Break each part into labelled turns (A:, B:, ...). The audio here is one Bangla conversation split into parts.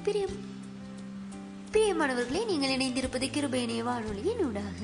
A: பிரியமானவர்களே, நீங்கள் இணைந்திருப்பது கிருபையினை வானொலியின் ஊடாக.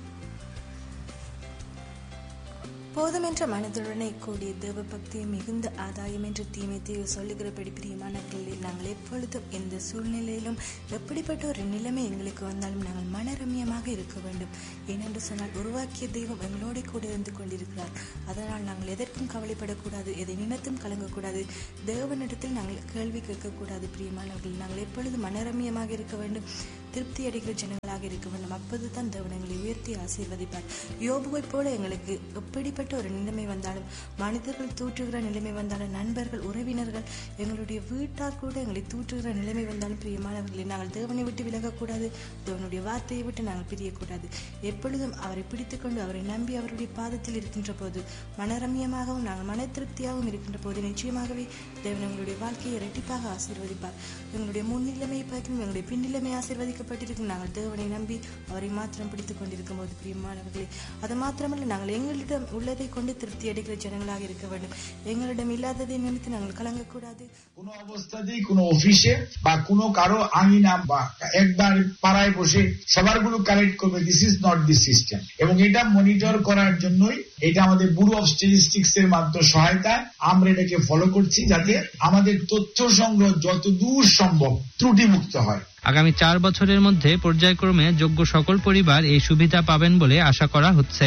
B: போதும் என்ற மனதுடனே கூடிய தேவ பக்தியை மிகுந்த ஆதாயம் என்று தீமைத்தையோ சொல்லுகிறபடி பிரியமானவர்களில் நாங்கள் எப்பொழுதும் எந்த சூழ்நிலையிலும் எப்படிப்பட்ட ஒரு நிலைமை எங்களுக்கு வந்தாலும் நாங்கள் மனரம்யமாக இருக்க வேண்டும். ஏனென்று சொன்னால் உருவாக்கிய தெய்வம் எங்களோட கூட இருந்து கொண்டிருக்கிறார். அதனால் நாங்கள் எதற்கும் கவலைப்படக்கூடாது, எதை நினைத்தும் கலங்கக்கூடாது, தேவனிடத்தில் நாங்கள் கேள்வி கேட்கக்கூடாது. பிரியமானவர்கள், நாங்கள் எப்பொழுதும் மனரம்யமாக இருக்க வேண்டும், திருப்தி அடைகிற ஜனங்களாக இருக்க வேண்டும். அப்போதுதான் தேவன் எங்களை உயர்த்தி ஆசீர்வதிப்பார். யோபுவை போல எங்களுக்கு எப்படிப்பட்ட ஒரு நிலைமை வந்தாலும், மனிதர்கள் தூற்றுகிற நிலைமை வந்தாலும், நண்பர்கள், உறவினர்கள், எங்களுடைய வீட்டார் கூட எங்களை தூற்றுகிற நிலைமை வந்தாலும், பிரியமானவர்களை நாங்கள் தேவனை விட்டு விலகக்கூடாது, தேவனுடைய வார்த்தையை விட்டு நாங்கள் பிரியக்கூடாது. எப்பொழுதும் அவரை பிடித்துக்கொண்டு அவரை நம்பி அவருடைய பாதத்தில் இருக்கின்ற போது, மனரம்யமாகவும் நாங்கள் மன திருப்தியாகவும் இருக்கின்ற போது, நிச்சயமாகவே தேவன் எங்களுடைய வாழ்க்கையை இரட்டிப்பாக ஆசீர்வதிப்பார். எங்களுடைய முன்னிலைமையை பார்க்கும் எங்களுடைய பின்னிலைமை ஆசீர்வதிக்கப்பட்டிருக்கும். நாங்கள் தேவனை நம்பி அவரை மாத்திரம் பிடித்துக் கொண்டிருக்கும் போது, பிரியமானவர்களே, அது மாத்திரமல்ல, நாங்கள் எங்களிடம் உள்ளதை கொண்டு திருப்தி அடைகிற ஜனங்களாக இருக்க வேண்டும். এங்களிடம் ইলাদাদের নিমিত্তে নাங்கள் কলঙ্কக்கூடாது.
C: কোনো অবস্থাতেই কোনো অফিসে বা কোনো কারো আঙিনা বা একবার পাড়ায় বসে সবারগুলো কালেক্ট করবে, this is not the system. এবং এটা মনিটর করার জন্যই এটা আমাদের ব্যুরো অফ স্ট্যাটিস্টিক্স এর মাধ্যমে সহায়তায় আমরা এটাকে ফলো করছি, যাতে আমাদের তথ্য সংগ্রহ যত দূর সম্ভব ত্রুটিমুক্ত হয়।
D: আগামী 4 বছরের মধ্যে পর্যায়ক্রমে যোগ্য সকল পরিবার এই সুবিধা পাবেন বলে আশা করা হচ্ছে।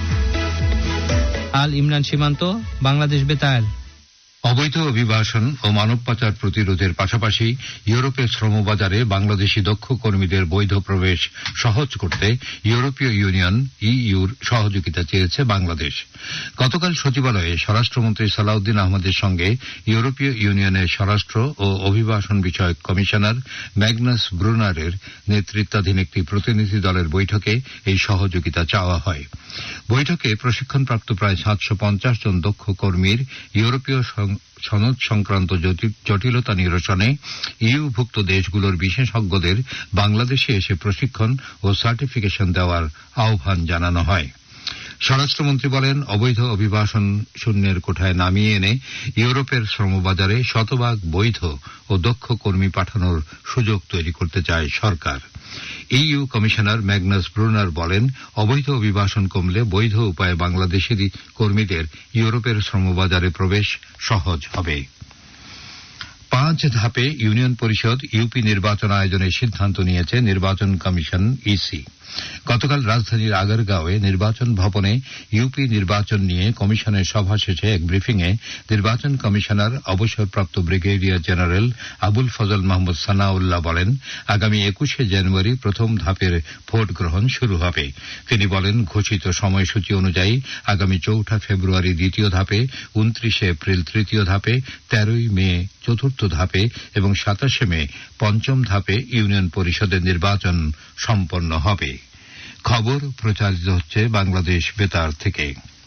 D: আল ইমরান সীমান্ত, বাংলাদেশ বেতার।
E: অবৈধ অভিবাসন ও মানব পাচার প্রতিরোধের পাশাপাশি ইউরোপের শ্রমবাজারে বাংলাদেশি দক্ষ কর্মীদের বৈধ প্রবেশ সহজ করতে ইউরোপীয় ইউনিয়ন ইইউর সহযোগিতা চেয়েছে বাংলাদেশ। গতকাল সচিবালয়ে স্বরাষ্ট্রমন্ত্রী সালাউদ্দিন আহমদের সঙ্গে ইউরোপীয় ইউনিয়নের স্বরাষ্ট্র ও অভিবাসন বিষয়ক কমিশনার ম্যাগনাস ব্রুনারের নেতৃত্বাধীন একটি প্রতিনিধি দলের বৈঠকে এই সহযোগিতা চাওয়া হয়। বৈঠকে প্রশিক্ষণপ্রাপ্ত প্রায় 750 জন দক্ষ কর্মীর ইউরোপীয় সনদ সংক্রান্ত জটিলতা নিরসনে ইউভুক্ত দেশগুলোর বিশেষজ্ঞদের বাংলাদেশে এসে প্রশিক্ষণ ও সার্টিফিকেশন দেওয়ার আহ্বান জানানো হয়। স্বরাষ্ট্রমন্ত্রী বলেন, অবৈধ অভিবাসন শূন্যের কোঠায় নামিয়ে এনে ইউরোপের শ্রমবাজারে শতভাগ বৈধ ও দক্ষ কর্মী পাঠানোর সুযোগ তৈরি করতে চায় সরকার। ইইউ কমিশনার ম্যাগনাস ব্রুনার বলেন, অবৈধ অভিবাসন কমলে বৈধ উপায়ে বাংলাদেশি কর্মীদের ইউরোপের শ্রমবাজারে প্রবেশ সহজ হবে। 5 ধাপে ইউনিয়ন পরিষদ ইউপি নির্বাচন আয়োজনের সিদ্ধান্ত নিয়েছে নির্বাচন কমিশন ইসি। গতকাল রাজধানীর আগারগাঁওয়ে নির্বাচন ভবনে ইউপি নির্বাচন নিয়ে কমিশনের সভা শেষে এক ব্রিফিংয়ে নির্বাচন কমিশনার অবসরপ্রাপ্ত ব্রিগেডিয়ার জেনারেল আবুল ফজল মাহমুদ সানাউল্লাহ বলেন, আগামী 21শে জানুয়ারি প্রথম ধাপের ভোট গ্রহণ শুরু হবে। তিনি বলেন, ঘোষিত সময়সূচি অনুযায়ী আগামী 4 ফেব্রুয়ারি দ্বিতীয় ধাপে, 29 এপ্রিল তৃতীয় ধাপে, 13 মে চতুর্থ ধাপে এবং 27 মে পঞ্চম ধাপে ইউনিয়ন পরিষদের নির্বাচন সম্পন্ন হবে। খবর প্রচারিত হচ্ছে বাংলাদেশ বেতার থেকে।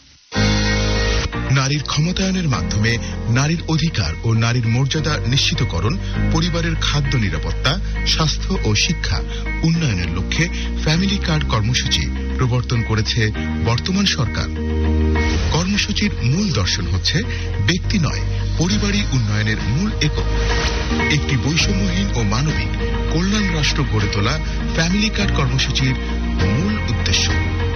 F: নারীর ক্ষমতায়নের মাধ্যমে নারীর অধিকার ও নারীর মর্যাদা নিশ্চিতকরণ, পরিবারের খাদ্য নিরাপত্তা, স্বাস্থ্য ও শিক্ষা উন্নয়নের লক্ষ্যে ফ্যামিলি কার্ড কর্মসূচি প্রবর্তন করেছে বর্তমান সরকার। কর্মসূচির মূল দর্শন হচ্ছে ব্যক্তি নয়, পরিবারই উন্নয়নের মূল একক। একটি বৈষম্যহীন ও মানবিক কল্যাণ রাষ্ট্র গড়ে তোলা ফ্যামিলি কার্ড কর্মসূচির মূল উদ্দেশ্য।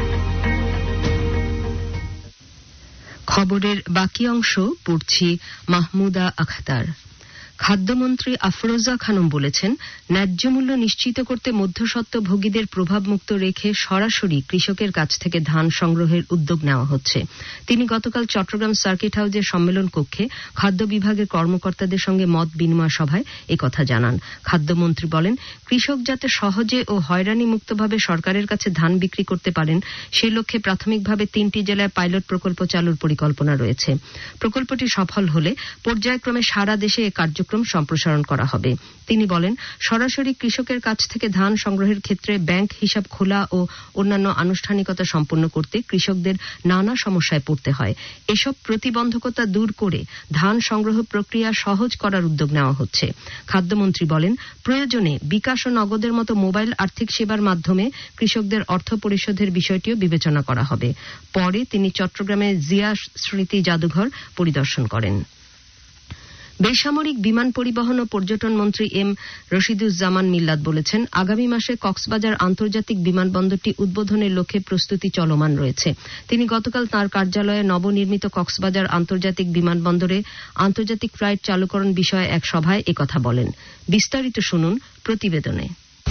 G: খবরের বাকি অংশ পড়ছি মাহমুদা আখতার। খাদ্যমন্ত্রী আফরোজা খানম বলেছেন, ন্যায্য মূল্য নিশ্চিত করতে মধ্যস্বত্বভোগীদের প্রভাবমুক্ত রেখে সরাসরি কৃষকের কাছ থেকে ধান সংগ্রহের উদ্যোগ নেওয়া হচ্ছে। তিনি গতকাল চট্টগ্রাম সার্কিট হাউসের সম্মেলন কক্ষে খাদ্য বিভাগের কর্মকর্তাদের সঙ্গে মত বিনিময় সভায় একথা জানান। খাদ্যমন্ত্রী বলেন, কৃষক যাতে সহজে ও হয়রানি মুক্তভাবে সরকারের কাছে ধান বিক্রি করতে পারেন সে লক্ষ্যে প্রাথমিকভাবে 3টি জেলায় পাইলট প্রকল্প চালুর পরিকল্পনা রয়েছে। প্রকল্পটি সফল হলে পর্যায়ক্রমে সারা দেশে এ কার্যক্রম সম্প্রসারণ করা হবে। তিনি বলেন, সরাসরি কৃষকের কাছ থেকে ধান সংগ্রহের ক্ষেত্রে ব্যাংক হিসাব খোলা ও অন্যান্য আনুষ্ঠানিকতা সম্পন্ন করতে কৃষকদের নানা সমস্যায় পড়তে হয়। এসব প্রতিবন্ধকতা দূর করে ধান সংগ্রহ প্রক্রিয়া সহজ করার উদ্যোগ নেওয়া হচ্ছে। খাদ্যমন্ত্রী বলেন, প্রয়োজনে বিকাশ ও নগদের মতো মোবাইল আর্থিক সেবার মাধ্যমে কৃষকদের অর্থ পরিশোধের বিষয়টিও বিবেচনা করা হবে। পরে তিনি চট্টগ্রামের জিয়া স্মৃতি জাদুঘর পরিদর্শন করেন। বেসামরিক বিমান পরিবহন ও পর্যটন মন্ত্রী এম রশিদুজ্জামান মিল্লাত বলেছেন, আগামী মাসে কক্সবাজার আন্তর্জাতিক বিমানবন্দরটি উদ্বোধনের লক্ষ্যে প্রস্তুতি চলমান রয়েছে। তিনি গতকাল তাঁর কার্যালয়ে নবনির্মিত কক্সবাজার আন্তর্জাতিক বিমানবন্দরে আন্তর্জাতিক ফ্লাইট চালুকরণ বিষয়ে এক সভায় একথা বলেন। বিস্তারিত শুনুন প্রতিবেদনে।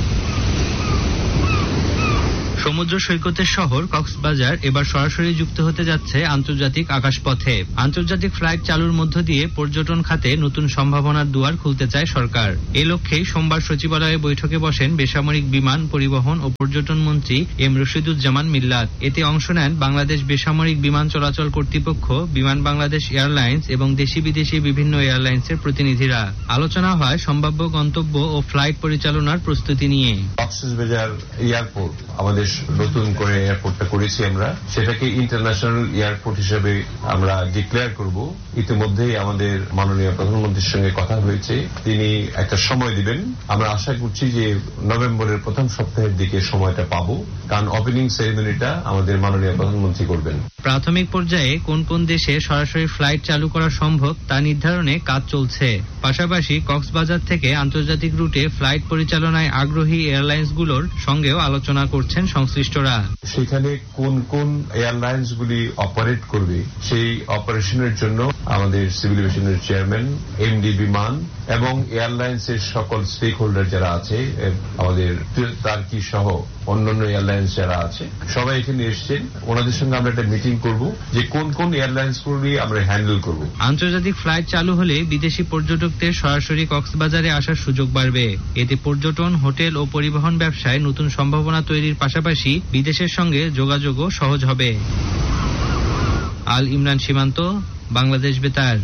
D: সমুদ্র সৈকতের শহর কক্সবাজার এবার সরাসরি যুক্ত হতে যাচ্ছে আন্তর্জাতিক আকাশপথে। আন্তর্জাতিক ফ্লাইট চালুর মধ্য দিয়ে পর্যটন খাতে নতুন সম্ভাবনার দুয়ার খুলতে চায় সরকার। এ লক্ষ্যেই সোমবার সচিবালয়ে বৈঠকে বসেন বেসামরিক বিমান পরিবহন ও পর্যটন মন্ত্রী এম রশিদুজ্জামান মিল্লাত। এতে অংশ নেন বাংলাদেশ বেসামরিক বিমান চলাচল কর্তৃপক্ষ, বিমান বাংলাদেশ এয়ারলাইন্স এবং দেশি বিদেশি বিভিন্ন এয়ারলাইন্সের প্রতিনিধিরা। আলোচনা হয় সম্ভাব্য গন্তব্য ও ফ্লাইট পরিচালনার প্রস্তুতি নিয়ে।
H: কক্সবাজার এয়ারপোর্ট আমাদের নতুন করে এয়ারপোর্টটা করেছি আমরা, সেটাকে ইন্টারন্যাশনাল এয়ারপোর্ট হিসেবে আমরা ডিক্লেয়ার করব। ইতিমধ্যেই আমাদের মাননীয় প্রধানমন্ত্রীর সঙ্গে কথা হয়েছে, তিনি একটা সময় দিবেন। আমরা আশা করছি যে নভেম্বরের প্রথম সপ্তাহের দিকে সময়টা পাবো, কারণ ওপেনিং সেরিমনিটা আমাদের মাননীয় প্রধানমন্ত্রী করবেন।
D: প্রাথমিক পর্যায়ে কোন কোন দেশে সরাসরি ফ্লাইট চালু করা সম্ভব তা নির্ধারণে কাজ চলছে। পাশাপাশি কক্সবাজার থেকে আন্তর্জাতিক রুটে ফ্লাইট পরিচালনায় আগ্রহী এয়ারলাইন্সগুলোর সঙ্গেও আলোচনা করছেন সংশ্লিষ্টরা।
H: সেখানে কোন কোন এয়ারলাইন্স গুলি অপারেট করবে, সেই অপারেশনের জন্য আমাদের সিভিল এভিয়েশনের চেয়ারম্যান, এমডি বিমান এবং এয়ারলাইন্সের সকল স্টেক হোল্ডার যারা আছে, আমাদের টার্কি সহ অন্যান্য এয়ারলাইন্স যারা আছে, সবাই এখানে এসছেন। ওনাদের সঙ্গে আমরা একটা মিটিং করব যে কোন কোন এয়ারলাইন্স গুলি আমরা হ্যান্ডেল করব।
D: আন্তর্জাতিক ফ্লাইট চালু হলে বিদেশি পর্যটকদের সরাসরি কক্সবাজারে আসার সুযোগ বাড়বে। এতে পর্যটন, হোটেল ও পরিবহন ব্যবসায় নতুন সম্ভাবনা তৈরির পাশাপাশি বিদেশের সঙ্গে যোগাযোগও সহজ হবে। আল ইমরান সীমান্ত, বাংলাদেশ বেতার।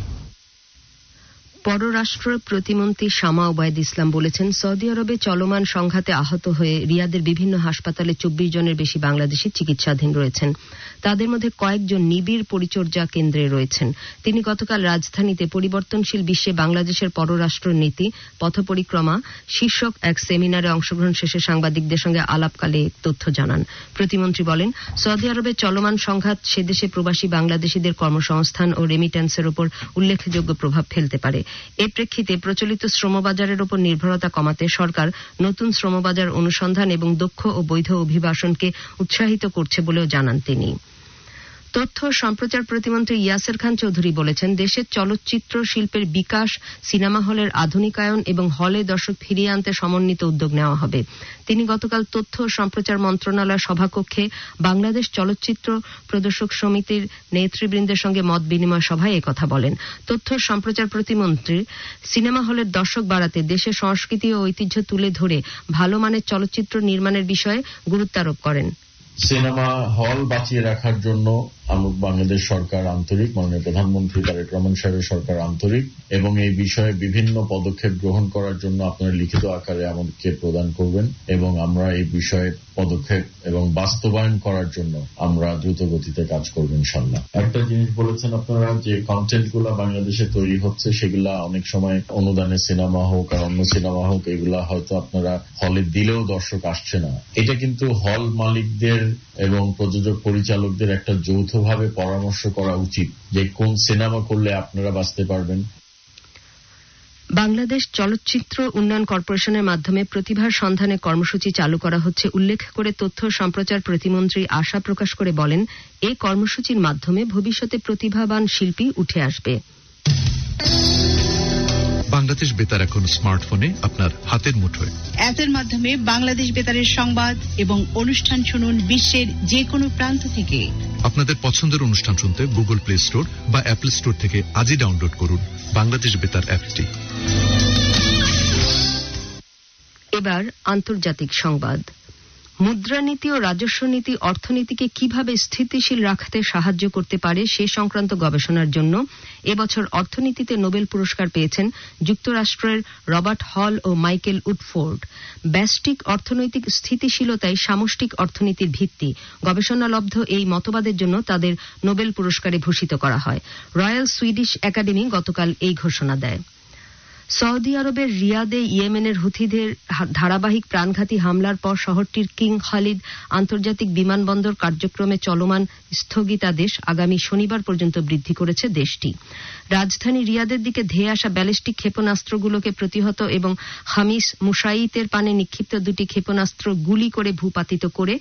G: পররাষ্ট্র প্রতিমন্ত্রী শামা ওবায়দ ইসলাম বলেছেন, সৌদি আরবে চলমান সংঘাতে আহত হয়ে রিয়াদের বিভিন্ন হাসপাতালে 24 জনের বেশি বাংলাদেশি চিকিৎসাধীন রয়েছেন। তাদের মধ্যে কয়েকজন নিবিড় পরিচর্যা কেন্দ্রে রয়েছেন। তিনি গতকাল রাজধানীতে পরিবর্তনশীল বিশ্বে বাংলাদেশের পররাষ্ট্র নীতি পথপরিক্রমা শীর্ষক এক সেমিনারে অংশগ্রহণ শেষে সাংবাদিকদের সঙ্গে আলাপকালে তথ্য জানান। প্রতিমন্ত্রী বলেন, সৌদি আরবে চলমান সংঘাত সেদেশে প্রবাসী বাংলাদেশিদের কর্মসংস্থান ও রেমিট্যান্সের উপর উল্লেখযোগ্য প্রভাব ফেলতে পারে। এ প্রেক্ষিতে প্রচলিত শ্রমবাজারের উপর নির্ভরতা কমাতে সরকার নতুন শ্রমবাজার অনুসন্ধান এবং দক্ষ ও বৈধ অভিবাসনকে উৎসাহিত করছে বলেও জানান তিনি। তথ্য সম্প্রচার প্রতিমন্ত্রী ইয়াসের খান চৌধুরী বলেছেন, দেশের চলচ্চিত্র শিল্পের বিকাশ, সিনেমা হলের আধুনিকায়ন এবং হলে দর্শক ফিরিয়ে আনতে সমন্বিত উদ্যোগ নেওয়া হবে। তিনি গতকাল তথ্য ও সম্প্রচার মন্ত্রণালয় সভাকক্ষে বাংলাদেশ চলচ্চিত্র প্রদর্শক সমিতির নেতৃবৃন্দের সঙ্গে মত বিনিময় সভায় একথা বলেন। তথ্য সম্প্রচার প্রতিমন্ত্রী সিনেমা হলের দর্শক বাড়াতে দেশের সংস্কৃতি ও ঐতিহ্য তুলে ধরে ভালো মানের চলচ্চিত্র নির্মাণের বিষয়ে গুরুত্বারোপ করেন।
I: সিনেমা হল বাঁচিয়ে রাখার জন্য বাংলাদেশ সরকার আন্তরিক, মাননীয় প্রধানমন্ত্রী তারেক রহমান সাহেবের সরকার আন্তরিক, এবং এই বিষয়ে বিভিন্ন পদক্ষেপ গ্রহণ করার জন্য আপনারা লিখিত আকারে আমাদেরকে প্রদান করবেন এবং আমরা এই বিষয়ে পদক্ষেপ এবং বাস্তবায়ন করার জন্য আমরা দ্রুত গতিতে কাজ করব ইনশাল্লাহ। একটা জিনিস বলেছেন আপনারা, যে কন্টেন্ট গুলা বাংলাদেশে তৈরি হচ্ছে সেগুলা অনেক সময় অনুদানে সিনেমা হোক আর অন্য সিনেমা হোক, এগুলা হয়তো আপনারা হলে দিলেও দর্শক আসছে না। এটা কিন্তু হল মালিকদের এবং প্রযোজক পরিচালকদের একটা যৌথভাবে পরামর্শ করা উচিত যে কোন সিনেমা করলে আপনারা বাঁচতে পারবেন।
G: বাংলাদেশ চলচ্চিত্র উন্নয়ন কর্পোরেশনের মাধ্যমে প্রতিভার সন্ধানে কর্মসূচি চালু করা হচ্ছে উল্লেখ করে তথ্য সম্প্রচার প্রতিমন্ত্রী আশা প্রকাশ করে বলেন, এই কর্মসূচির মাধ্যমে ভবিষ্যতে প্রতিভাবান শিল্পী উঠে আসবে।
J: বাংলাদেশ বেতার এখন স্মার্টফোনে আপনার হাতের মুঠোয়।
K: অ্যাপের মাধ্যমে বাংলাদেশ বেতারের সংবাদ এবং অনুষ্ঠান শুনুন বিশ্বের যে কোনো প্রান্ত থেকে।
J: আপনাদের পছন্দের অনুষ্ঠান শুনতে গুগল প্লে স্টোর বা অ্যাপল স্টোর থেকে আজই ডাউনলোড করুন বাংলাদেশ বেতার অ্যাপটি।
G: এবার আন্তর্জাতিক সংবাদ। মুদ্রানীতি ও রাজস্ব নীতি অর্থনীতিকে কিভাবে স্থিতিশীল রাখতে সাহায্য করতে পারে সে সংক্রান্ত গবেষণার জন্য এবছর অর্থনীতিতে নোবেল পুরস্কার পেয়েছেন যুক্তরাষ্ট্রের রবার্ট হল ও মাইকেল উডফোর্ড। ব্যষ্টিক অর্থনৈতিক স্থিতিশীলতাই সামষ্টিক অর্থনীতির ভিত্তি। গবেষণালব্ধ এই মতবাদের জন্য তাদের নোবেল পুরস্কারে ভূষিত করা হয়। রয়্যাল সুইডিশ একাডেমি গতকাল এই ঘোষণা দেয়। সৌদি আরবের রিয়াদে ইয়েমেনের হুথিদের ধারাবাহিক প্রাণঘাতী হামলার পর শহরটির কিং খালিদ আন্তর্জাতিক বিমানবন্দর কার্যক্রমে চলমান স্থগিতাদেশ আগামী শনিবার পর্যন্ত বৃদ্ধি করেছে দেশটি। রাজধানী রিয়াদের দিকে ধেয়ে আসা ব্যালিস্টিক ক্ষেপণাস্ত্রগুলোকে প্রতিহত এবং খামিস মুশাইতের পানে নিক্ষিপ্ত দুটি ক্ষেপণাস্ত্র গুলি করে ভূপাতিত করে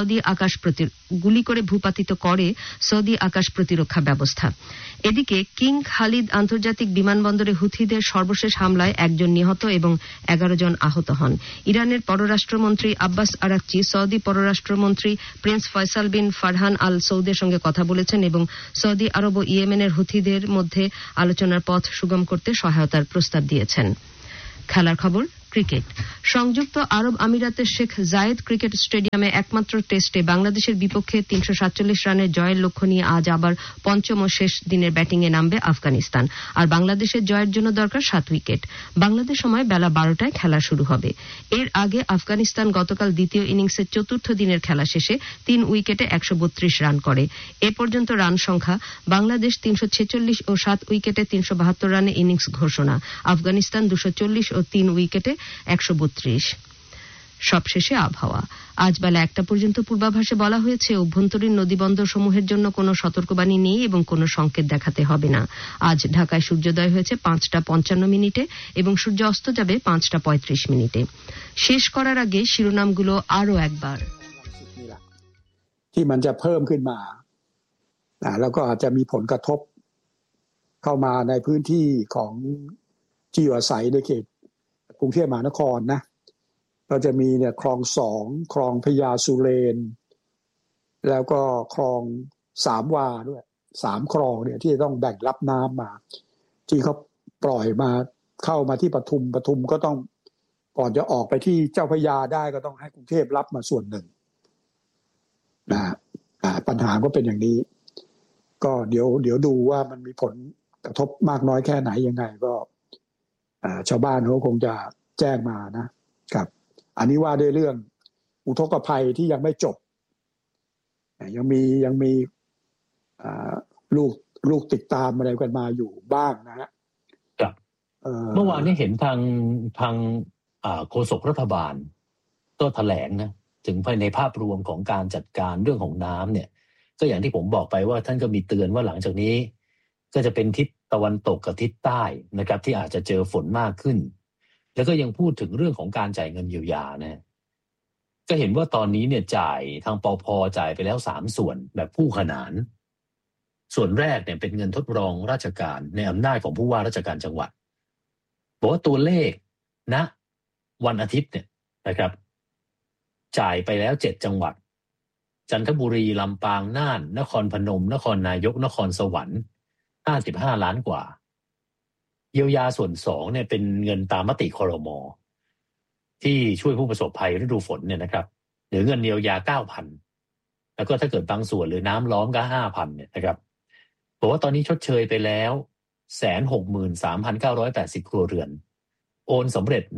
G: সৌদি আকাশ প্রতিরক্ষা ব্যবস্থা। এদিকে কিং খালিদ আন্তর্জাতিক বিমানবন্দরে হুথিদের সর্বশেষ হামলায় 1 জন নিহত এবং 11 জন আহত হন। ইরানের পররাষ্ট্রমন্ত্রী আব্বাস আরাকচি সৌদি পররাষ্ট্রমন্ত্রী প্রিন্স ফয়সাল বিন ফারহান আল সৌদের সঙ্গে কথা বলেছেন এবং সৌদি আরব ও ইয়েমেনের হুথিদের মধ্যে আলোচনার পথ সুগম করতে সহায়তার প্রস্তাব দিয়েছেন। খেলার খবর ক্রিকেট। সংযুক্ত আরব আমিরাতের শেখ জায়েদ ক্রিকেট স্টেডিয়ামে একমাত্র টেস্টে বাংলাদেশের বিপক্ষে 347 রানের জয়ের লক্ষ্য নিয়ে আজ আবার পঞ্চম ও শেষ দিনের ব্যাটিংয়ে নামবে আফগানিস্তান। আর বাংলাদেশের জয়ের জন্য দরকার 7 উইকেট। বাংলাদেশ সময় বেলা 12টায় খেলা শুরু হবে। এর আগে আফগানিস্তান গতকাল দ্বিতীয় ইনিংসের চতুর্থ দিনের খেলা শেষে 3 উইকেটে 132 রান করে। এ পর্যন্ত রান সংখ্যা বাংলাদেশ 346 ও 7 উইকেটে 372 রানে ইনিংস ঘোষণা, আফগানিস্তান 240 ও 3 উইকেটে 132। সবশেষে আবহাওয়া। আজ বেলা 1টা পর্যন্ত পূর্বাভাসে বলা হয়েছে অভ্যন্তরীণ নদীবন্দর সমূহের জন্য কোনো সতর্কবাণী নেই এবং কোনো সংকেত দেখাতে হবে না। আজ ঢাকায় সূর্যোদয় হয়েছে 5টা 55 মিনিটে এবং সূর্য অস্ত যাবে 5টা 35 মিনিটে। শেষ করার আগে শিরোনামগুলো আরো একবার।
L: ที่มันจะเพิ่มขึ้นมาแล้วก็อาจจะมีผลกระทบเข้ามาในพื้นที่ของที่อยู่อาศัยในเขตกรุงเทพมหานครนะเราจะมีเนี่ยคลอง2คลองพญาสุเรนแล้วก็คลอง3วาด้วย3คลองเนี่ยที่ต้องแบ่งรับน้ำมาที่เขาปล่อยมาเข้ามาที่ปทุมก็ต้องก่อนจะออกไปที่เจ้าพระยาได้ก็ต้องให้กรุงเทพรับมาส่วนหนึ่งนะปัญหาก็เป็นอย่างนี้ก็เดี๋ยวดูว่ามันมีผลกระทบมากน้อยแค่ไหนยังไงก็ชาวบ้านเขาคงจะแจ้งมานะครับอันนี้ว่าด้วยเรื่องอุทกภัยที่ยังไม่จบยังมีลูกติดตามอะไรกันมาอยู่บ้างนะฮะ
M: เมื่อวานนี้เห็นทางโฆษกรัฐบาลก็แถลงนะถึงในภาพรวมของการจัดการเรื่องของน้ำเนี่ยก็อย่างที่ผมบอกไปว่าท่านก็มีเตือนว่าหลังจากนี้ก็จะเป็นทิศตะวันตกกับทิศใต้นะครับที่อาจจะเจอฝนมากขึ้นแล้วก็ยังพูดถึงเรื่องของการจ่ายเงินเยียวยานะก็เห็นว่าตอนนี้เนี่ยจ่ายทางปภ.จ่ายไปแล้ว3ส่วนแบบคู่ขนานส่วนแรกเนี่ยเป็นเงินทดลองราชการในอำนาจของผู้ว่าราชการจังหวัดบอกว่าตัวเลขณวันอาทิตย์เนี่ยนะครับจ่ายไปแล้ว7จังหวัดจันทบุรีลำปางน่านนครพนมนครนายกนครสวรรค์55 ล้านกว่าเยียวยาส่วน2เนี่ยเป็นเงินตามมติครม.ที่ช่วยผู้ประสบภัยฤดูฝนเนี่ยนะครับหรือเงินเยียวยา 9,000 แล้วก็ถ้าเกิดบางส่วนหรือน้ำล้อมก็ 5,000 เนี่ยนะครับบอกว่าตอนนี้ชดเชยไปแล้ว 163,980 ครัวเรือนโอนสำเร็จ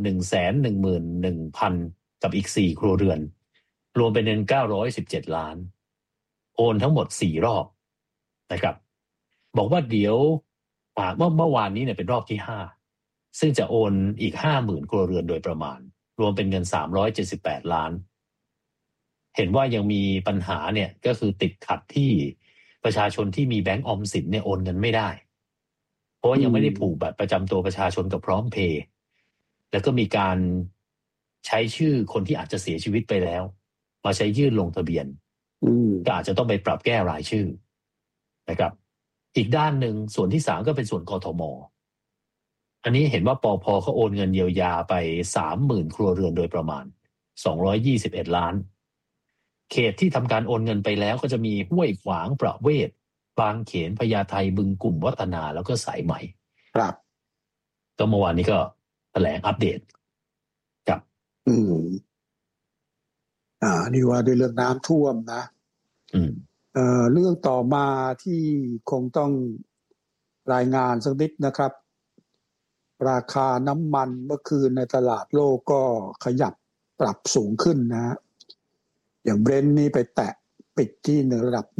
M: 111,000 กับอีก4ครัวเรือนรวมเป็นเงิน917 ล้านโอนทั้งหมด4รอบนะครับบอกว่าเดี๋ยวเมื่อวานนี้เนี่ยเป็นรอบที่5ซึ่งจะโอนอีก 50,000 ครัวเรือนโดยประมาณรวมเป็นเงิน378 ล้านเห็นว่ายังมีปัญหาเนี่ยก็คือติดขัดที่ประชาชนที่มีแบงก์ออมสินเนี่ยโอนเงินไม่ได้เพราะว่ายังไม่ได้ผูกบัตรประจำตัวประชาชนกับพร้อมเพย์แล้วก็มีการใช้ชื่อคนที่อาจจะเสียชีวิตไปแล้วมาใช้ยื่นลงทะเบียนก็อาจจะต้องไปปรับแก้รายชื่อนะครับอีกด้านหนึ่งส่วนที่3ก็เป็นส่วนกทม.อันนี้เห็นว่าปภ.เขาโอนเงินเยียวยาไป 30,000 ครัวเรือนโดยประมาณ221 ล้านเขตที่ทำการโอนเงินไปแล้วก็จะมีห้วยขวางประเวศบางเขนพญาไทบึงกลุ่มวัฒนาแล้วก็สายใหม่
L: ครับ
M: ก็เมื่อวานนี้ก็แถลงอัปเดตครับ
L: นี่ว่าด้วยเรื่องน้ำท่วมนะเรื่องต่อมาที่คงต้องรายงานสักนิดนะครับราคาน้ำมันเมื่อคืนในตลาดโลกก็ขยับปรับสูงขึ้นนะอย่างเบรนท์นี่ไปแตะปิดที่ระดับ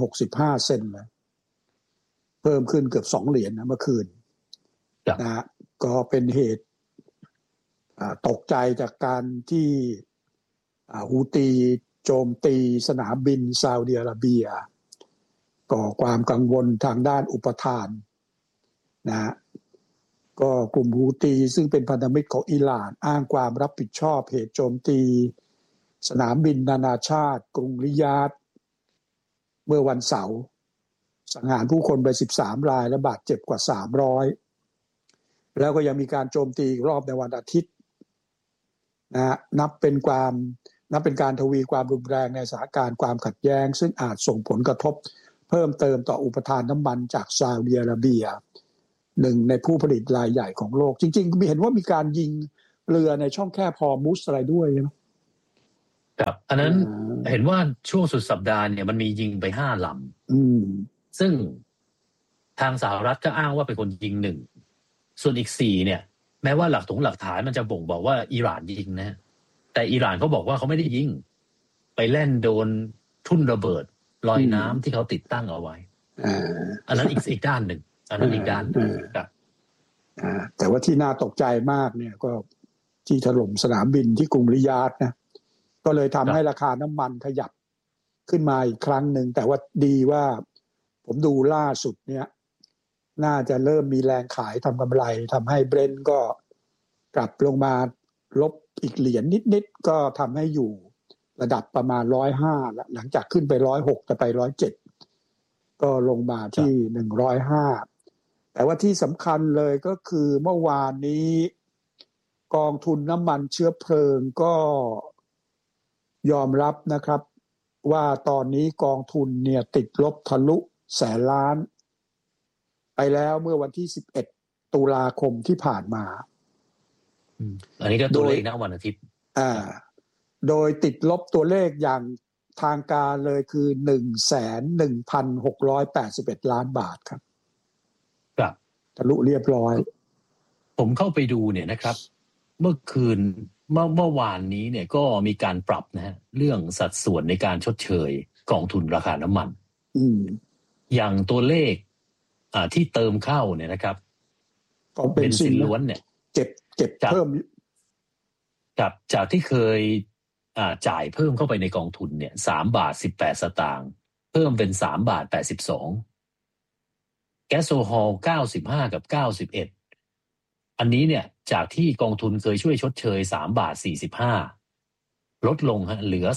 L: $106.65เลยเพิ่มขึ้นเกือบ$2นะเมื่อคืนนะก็เป็นเหตุตกใจจากการที่ฮูตีโจมตีสนามบินซาอุดิอาระเบียก่อความกังวลทางด้านอุปทานนะก็กลุ่มฮูตีซึ่งเป็นพันธมิตรของอิหร่านอ้างความรับผิดชอบเหตุโจมตีสนามบินนานาชาติกรุงริยาดเมื่อวันเสาร์สังหารผู้คนไป13รายและบาดเจ็บกว่า300แล้วก็ยังมีการโจมตีอีกรอบในวันอาทิตย์นะนับเป็นการทวีความรุนแรงในสถานการณ์ความขัดแย้งซึ่งอาจส่งผลกระทบเพิ่มเติมต่ออุปทานน้ำมันจากซาอุดิอาระเบียหนึ่งในผู้ผลิตรายใหญ่ของโลกจริงๆเห็นว่ามีการยิงเรือในช่องแคบฮอร์มุซอะไรด้วยใช่ไหม
M: ครับอันนั้นเห็นว่าช่วงสุดสัปดาห์เนี่ยมันมียิงไป5 ลำซึ่งทางสหรัฐก็อ้างว่าเป็นคนยิง1ส่วนอีก4เนี่ยแม้ว่าหลักฐานมันจะบ่งบอกว่าอิหร่านยิงนะแต่อิหร่านเขาบอกว่าเขาไม่ได้ยิงไปแล่นโดนทุ่นระเบิดลอยน้ำที่เขาติดตั้งเอาไว้อันนั้นอีกด้านหนึ่งอันนั้นอีกด้านครับ
L: แต่ว่าที่น่าตกใจมากเนี่ยก็ที่ถล่มสนามบินที่กรุงริยาดนะก็เลยทำให้ราคาน้ำมันขยับขึ้นมาอีกครั้งหนึ่งแต่ว่าดีว่าผมดูล่าสุดเนี่ยน่าจะเริ่มมีแรงขายทำกำไรทำให้เบรนท์ก็กลับลงมาลบอีกเหรียญนิดๆก็ทำให้อยู่ระดับประมาณ105แล้วหลังจากขึ้นไป106จะไป107ก็ลงมาที่105แต่ว่าที่สำคัญเลยก็คือเมื่อวานนี้กองทุนน้ำมันเชื้อเพลิงก็ยอมรับนะครับว่าตอนนี้กองทุนเนี่ยติดลบทะลุ100,000 ล้านไปแล้วเมื่อวันที่11ตุลาคมที่ผ่านมา
M: อันนี้ก็ตัวเลขณวันอาทิตย์
L: โดยติดลบตัวเลขอย่างทางการเลยคือ 1,1,681 ล้านบาทครับ
M: ครับ
L: ทะลุเรียบร้อย
M: ผมเข้าไปดูเนี่ยนะครับเมื่อวานนี้เนี่ยก็มีการปรับนะฮะเรื่องสัดส่วนในการชดเชยกองทุนราคาน้ำมันอย่างตัวเลขที่เติมเข้าเนี่ยนะครับ
L: เบนซิน
M: ล้วนเนี่ย
L: เก็บเพิ่ม
M: จากที่เคยจ่ายเพิ่มเข้าไปในกองทุนเนี่ย3.18 สตางค์เพิ่มเป็น3.82แก๊สโซฮอล95กับ91อันนี้เนี่ยจากที่กองทุนเคยช่วยชดเชย3.45ลดลงฮะเหลือ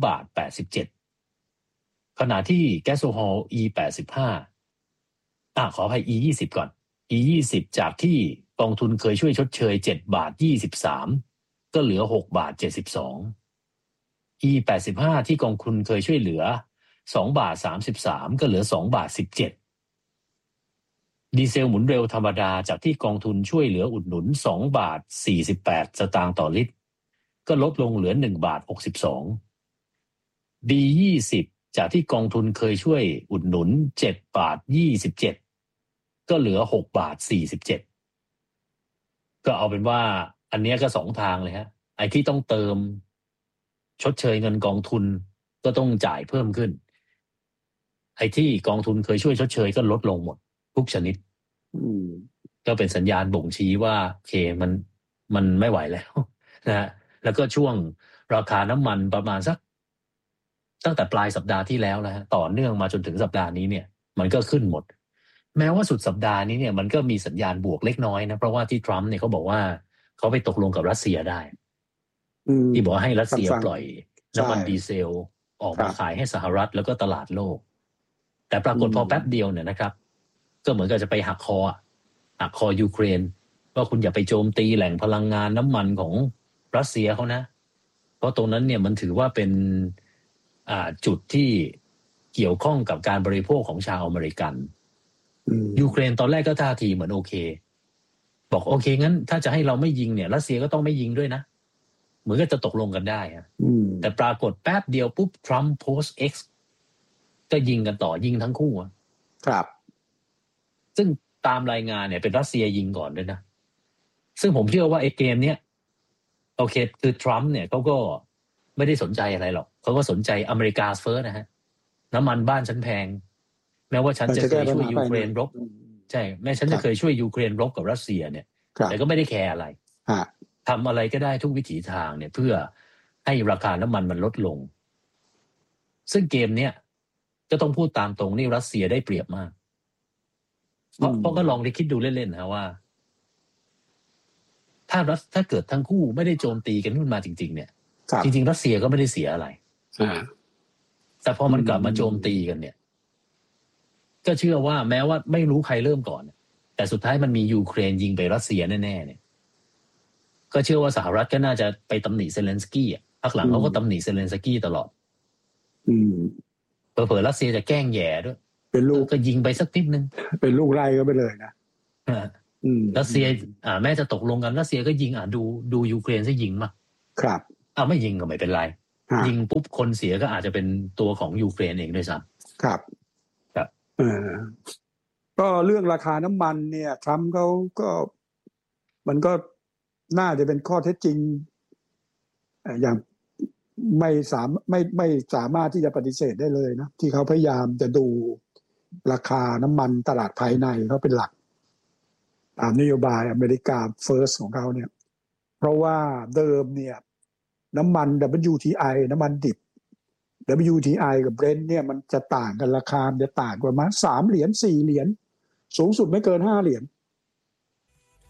M: 2.87ขณะที่แก๊สโซฮอล E85ขออภัย E20 ก่อน E20 จากที่กองทุนเคยช่วยชดเชย7.23ก็เหลือ6.72 E85 ที่กองทุนเคยช่วยเหลือ2.33ก็เหลือ2.17ดีเซลหมุนเร็วธรรมดาจากที่กองทุนช่วยเหลืออุดหนุน2.48 สตางค์ต่อลิตรก็ลดลงเหลือ1.62 D20 จากที่กองทุนเคยช่วยอุดหนุน7.27ก็เหลือ6.47ก็เอาเป็นว่าอันนี้ก็2ทางเลยฮะไอ้ที่ต้องเติมชดเชยเงินกองทุนก็ต้องจ่ายเพิ่มขึ้นไอ้ที่กองทุนเคยช่วยชดเชยก็ลดลงหมดทุกชนิดก็เป็นสัญญาณบ่งชี้ว่าโอเคมันไม่ไหวแล้วนะฮะแล้วก็ช่วงราคาน้ำมันประมาณสักตั้งแต่ปลายสัปดาห์ที่แล้วนะฮะต่อเนื่องมาจนถึงสัปดาห์นี้เนี่ยมันก็ขึ้นหมดแม้ว่าสุดสัปดาห์นี้เนี่ยมันก็มีสัญญาณบวกเล็กน้อยนะเพราะว่าที่ทรัมป์เนี่ยเขาบอกว่าเขาไปตกลงกับรัสเซียได้ที่บอกให้รัสเซียปล่อยน้ำมันดีเซลออกมาขายให้สหรัฐแล้วก็ตลาดโลกแต่ปรากฏพอแป๊บเดียวเนี่ยนะครับก็เหมือนกับจะไปหักคอยูเครนว่าคุณอย่าไปโจมตีแหล่งพลังงานน้ำมันของรัสเซียเขานะเพราะตรงนั้นเนี่ยมันถือว่าเป็นจุดที่เกี่ยวข้องกับการบริโภคของชาวอเมริกันยูเครนตอนแรกก็ท่าทีเหมือนโอเคบอกโอเคงั้นถ้าจะให้เราไม่ยิงเนี่ยรัสเซียก็ต้องไม่ยิงด้วยนะเหมือนก็จะตกลงกันได้แต่ปรากฏแป๊บเดียวปุ๊บทรัมป์โพสต์ X ก็ยิงกันต่อยิงทั้งคู่
L: ครับ
M: ซึ่งตามรายงานเนี่ยเป็นรัสเซียยิงก่อนด้วยนะซึ่งผมเชื่อว่าไอ้เกมเนี้ยโอเคคือทรัมป์เนี่ยเขาก็ไม่ได้สนใจอะไรหรอกเขาก็สนใจอเมริกาเฟิร์สนะฮะน้ำมันบ้านฉันแพงแม้ว่าฉันจะเคยช่วยยูเครนรบใช่แม้ฉันจะเคยช่วยยูเครนรบกับรัสเซียเนี่ยแต่ก็ไม่ได้แคร์อะไรทำอะไรก็ได้ทุกวิถีทางเนี่ยเพื่อให้ราคาน้ำมันมันลดลงซึ่งเกมเนี้ยก็ต้องพูดตามตรงนี่รัสเซียได้เปรียบมากเพราะก็ลองได้คิดดูเล่นๆนะว่าถ้าเกิดทั้งคู่ไม่ได้โจมตีกันขึ้นมาจริงๆเนี่ยจริงๆรัสเซียก็ไม่ได้เสียอะไรแต่พอมันกลับมาโจมตีกันเนี่ยก็เชื่อว่าแม้ว่าไม่รู้ใครเริ่มก่อนแต่สุดท้ายมันมียูเครนยิงไปรัสเซียแน่ๆเนี่ยก็เชื่อว่าสหรัฐก็น่าจะไปตำหนิเซเลนสกี้พักหลังเขาก็ตำหนิเซเลนสกี้ตลอดเผลอๆรัสเซียจะแกล้งแย่ด้วย
L: เป็นลูก
M: ก็ยิงไปสักนิดนึง
L: เป็นลูกไล่ก็ไปเลยนะ
M: รัสเซียแม้จะตกลงกันรัสเซียก็ยิงดูยูเครนซะยิงมา
L: ครับ
M: ไม่ยิงก็ไม่เป็นไรยิงปุ๊บคนเสียก็อาจจะเป็นตัวของยูเครนเองด้วยซ้
L: ำครับก็เรื่องราคาน้ำมันเนี่ยทรัมป์เขาก็มันก็น่าจะเป็นข้อเท็จจริงอย่างไม่สามารถที่จะปฏิเสธได้เลยนะที่เขาพยายามจะดูราคาน้ำมันตลาดภายในเขาเป็นหลักตามนโยบายอเมริกาเฟิร์สของเขาเนี่ยเพราะว่าเดิมเนี่ยน้ำมัน WTI น้ำมันดิบ WTI กับ Brent เนี่ยมันจะต่างกันราคาจะต่างกันประมาณ3 เหรียญ 4 เหรียญสูงสุดไม่เกิน5 เหรียญ